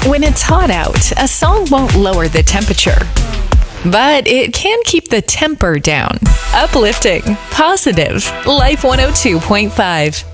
When it's hot out, a song won't lower the temperature, but it can keep the temper down. Uplifting, positive, Life 102.5.